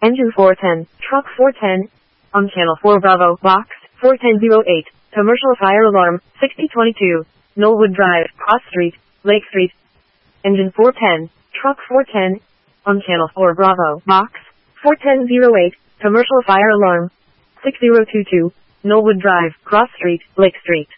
Engine 410, Truck 410, on Channel 4 Bravo, Box 4108, Commercial Fire Alarm, 6022, Knollwood Drive, Cross Street, Lake Street. Engine 410, Truck 410, on Channel 4 Bravo, Box 4108, Commercial Fire Alarm, 6022, Knollwood Drive, Cross Street, Lake Street.